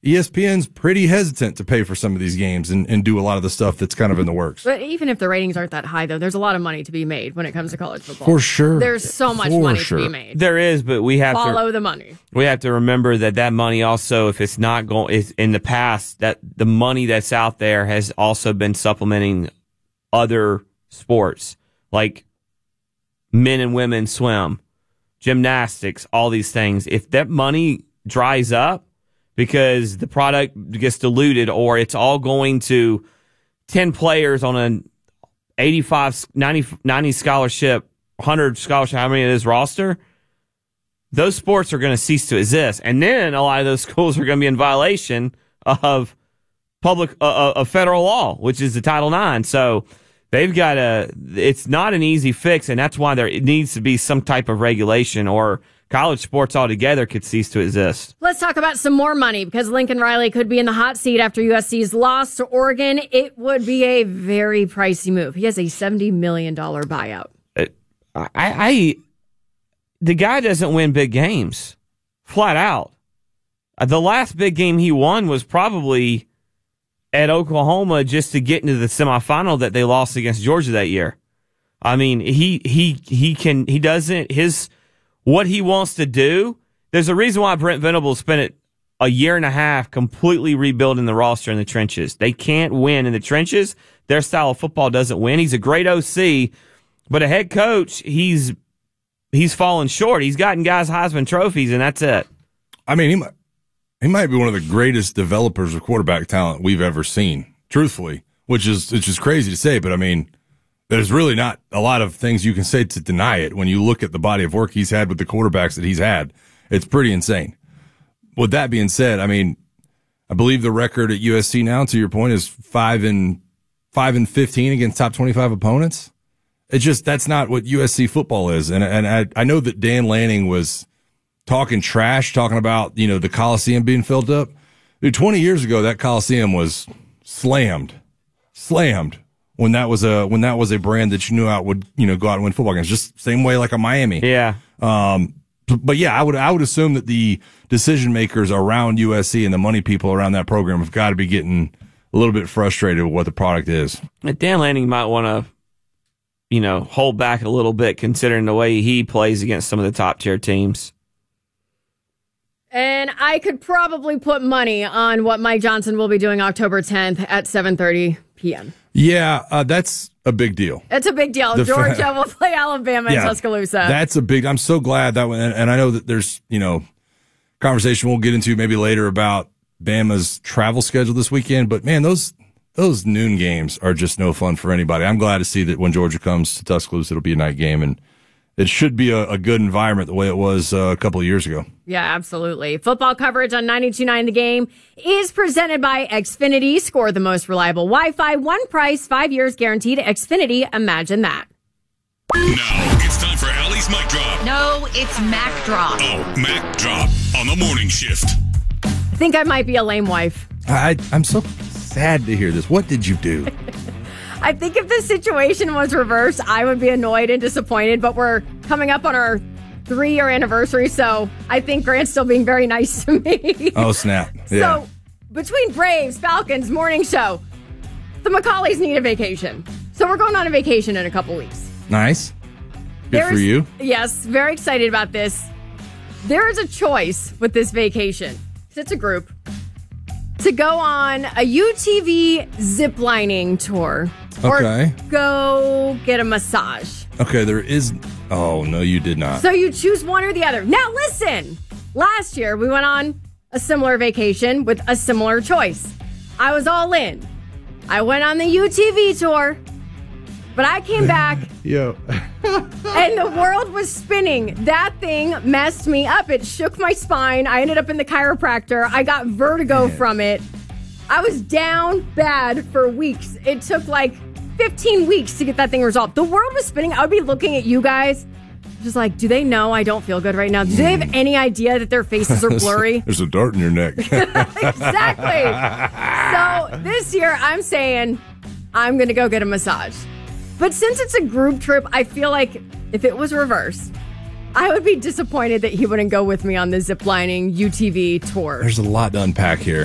ESPN's pretty hesitant to pay for some of these games and do a lot of the stuff that's kind of in the works. But even if the ratings aren't that high, though, there's a lot of money to be made when it comes to college football. For sure. There's so much money to be made. There is, but we have Follow the money. We have to remember that money also, if it's not going, in the past, that the money that's out there has also been supplementing other sports like men and women swim, gymnastics, all these things. If that money dries up because the product gets diluted, or it's all going to 10 players on an 85, 90 scholarship, 100 scholarship, how many it is roster, those sports are going to cease to exist. And then a lot of those schools are going to be in violation of federal law, which is the Title IX. So they've got it's not an easy fix, and that's why there needs to be some type of regulation, or college sports altogether could cease to exist. Let's talk about some more money, because Lincoln Riley could be in the hot seat after USC's loss to Oregon. It would be a very pricey move. He has a $70 million buyout. The guy doesn't win big games, flat out. The last big game he won was probably at Oklahoma, just to get into the semifinal that they lost against Georgia that year. I mean, what he wants to do. There's a reason why Brent Venables spent a year and a half completely rebuilding the roster in the trenches. They can't win in the trenches. Their style of football doesn't win. He's a great OC, but a head coach, he's fallen short. He's gotten guys Heisman trophies, and that's it. I mean, he might be one of the greatest developers of quarterback talent we've ever seen, truthfully, which is crazy to say, but I mean, there's really not a lot of things you can say to deny it when you look at the body of work he's had with the quarterbacks that he's had. It's pretty insane. With that being said, I mean, I believe the record at USC now, to your point, is 5-15 against top 25 opponents. It's just, that's not what USC football is. And I know that Dan Lanning was talking trash, talking about, the Coliseum being filled up. Dude, 20 years ago, that Coliseum was slammed when that was a brand that you knew out would, go out and win football games. Just same way like a Miami. Yeah. But yeah, I would assume that the decision makers around USC and the money people around that program have got to be getting a little bit frustrated with what the product is. Dan Lanning might want to, hold back a little bit, considering the way he plays against some of the top tier teams. And I could probably put money on what Mike Johnson will be doing October 10th at 7:30 p.m. Yeah, that's a big deal. It's a big deal. Georgia will play Alabama in Tuscaloosa. That's a big. I'm so glad that one. And I know that there's conversation we'll get into maybe later about Bama's travel schedule this weekend. But man, those noon games are just no fun for anybody. I'm glad to see that when Georgia comes to Tuscaloosa, it'll be a night game, and it should be a good environment the way it was a couple of years ago. Yeah, absolutely. Football coverage on 92.9 The Game is presented by Xfinity. Score the most reliable Wi-Fi. One price, 5 years guaranteed. Xfinity, imagine that. Now it's time for Allie's Mic Drop. No, it's Mac Drop. Oh, Mac Drop on the morning shift. I think I might be a lame wife. I'm so sad to hear this. What did you do? I think if the situation was reversed, I would be annoyed and disappointed, but we're coming up on our 3-year anniversary, so I think Grant's still being very nice to me. Oh, snap. Yeah. So, between Braves, Falcons, morning show, the Macaulays need a vacation. So we're going on a vacation in a couple weeks. Nice. Good for you. Yes, very excited about this. There is a choice with this vacation. It's a group. To go on a UTV ziplining tour. Okay. Or go get a massage. Okay, there is... Oh, no, you did not. So you choose one or the other. Now listen! Last year, we went on a similar vacation with a similar choice. I was all in. I went on the UTV tour, but I came back... Yo. and the world was spinning. That thing messed me up. It shook my spine. I ended up in the chiropractor. I got vertigo from it. I was down bad for weeks. It took like 15 weeks to get that thing resolved. The world was spinning. I would be looking at you guys just like, do they know I don't feel good right now? Do they have any idea that their faces are blurry? There's a dart in your neck. Exactly. So this year, I'm saying I'm going to go get a massage. But since it's a group trip, I feel like if it was reversed, I would be disappointed that he wouldn't go with me on the ziplining UTV tour. There's a lot to unpack here.